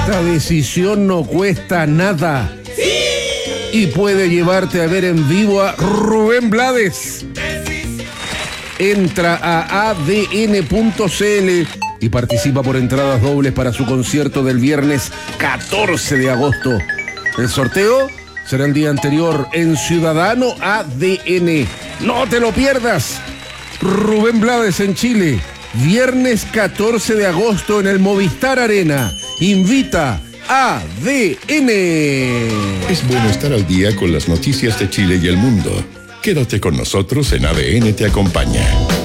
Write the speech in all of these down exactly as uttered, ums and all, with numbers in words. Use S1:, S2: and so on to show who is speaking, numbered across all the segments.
S1: Esta decisión no cuesta nada. ¡Sí! Y puede llevarte a ver en vivo a Rubén Blades. Entra a a d n punto c l y participa por entradas dobles para su concierto del viernes catorce de agosto. El sorteo será el día anterior en Ciudadano A D N. ¡No te lo pierdas! Rubén Blades en Chile, viernes catorce de agosto en el Movistar Arena. Invita A D N.
S2: Es bueno estar al día con las noticias de Chile y el mundo. Quédate con nosotros en A D N Te Acompaña.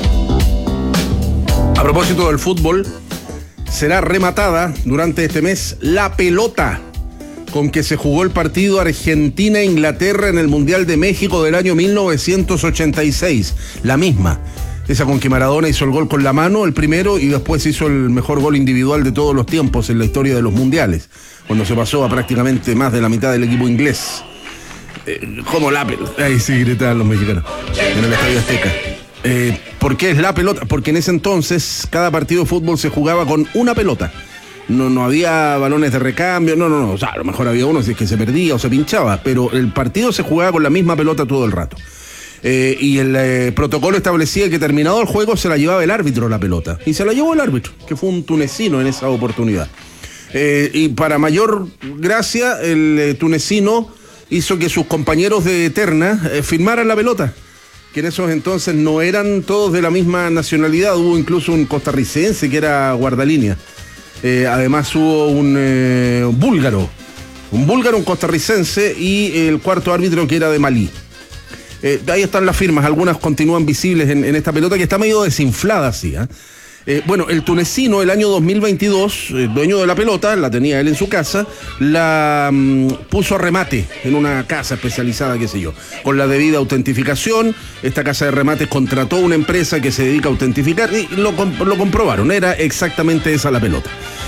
S1: A propósito del fútbol, será rematada durante este mes la pelota con que se jugó el partido Argentina-Inglaterra en el Mundial de México del año mil novecientos ochenta y seis. La misma. Esa con que Maradona hizo el gol con la mano, el primero, y después hizo el mejor gol individual de todos los tiempos en la historia de los mundiales, cuando se pasó a prácticamente más de la mitad del equipo inglés. Eh, como la pelota. Ahí sí gritaban los mexicanos en el Estadio Azteca. Eh, ¿Por qué es la pelota? Porque en ese entonces cada partido de fútbol se jugaba con una pelota. No, no había balones de recambio, no, no, no. O sea, a lo mejor había uno si es que se perdía o se pinchaba, pero el partido se jugaba con la misma pelota todo el rato. Eh, y el eh, protocolo establecía que terminado el juego se la llevaba el árbitro la pelota. Y se la llevó el árbitro, que fue un tunecino en esa oportunidad. Eh, y para mayor gracia, el eh, tunecino hizo que sus compañeros de terna eh, firmaran la pelota, que en esos entonces no eran todos de la misma nacionalidad. Hubo incluso un costarricense que era guardalínea. Eh, además hubo un eh, búlgaro, un búlgaro, un costarricense y el cuarto árbitro que era de Malí. Eh, ahí están las firmas, algunas continúan visibles en, en esta pelota que está medio desinflada así, ¿eh? Eh, bueno, el tunecino el año dos mil veintidós, eh, dueño de la pelota, la tenía él en su casa, la mm, puso a remate en una casa especializada, qué sé yo, con la debida autentificación. Esta casa de remates contrató una empresa que se dedica a autentificar y lo, lo comprobaron, era exactamente esa la pelota.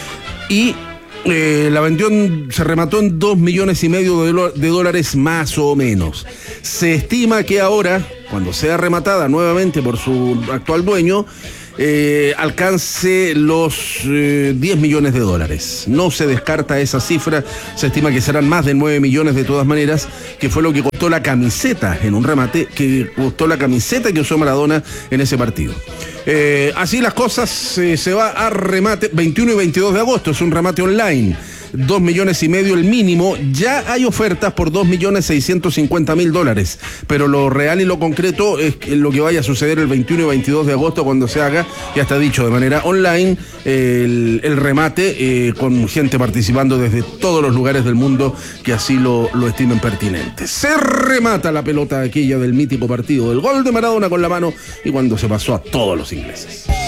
S1: Y eh, la vendió, en, se remató en dos millones y medio de, do, de dólares más o menos. Se estima que ahora, cuando sea rematada nuevamente por su actual dueño, Eh, alcance los eh, diez millones de dólares. No se descarta esa cifra, se estima que serán más de nueve millones de todas maneras, que fue lo que costó la camiseta en un remate, que costó la camiseta que usó Maradona en ese partido. Eh, así las cosas, eh, se va a remate veintiuno y veintidós de agosto, es un remate online. Dos millones y medio el mínimo. Ya hay ofertas por dos millones seiscientos cincuenta mil dólares, pero lo real y lo concreto es lo que vaya a suceder el veintiuno y veintidós de agosto cuando se haga, ya está dicho, de manera online, el, el remate, eh, con gente participando desde todos los lugares del mundo que así lo, lo estimen pertinente. Se remata la pelota aquella del mítico partido del gol de Maradona con la mano y cuando se pasó a todos los ingleses.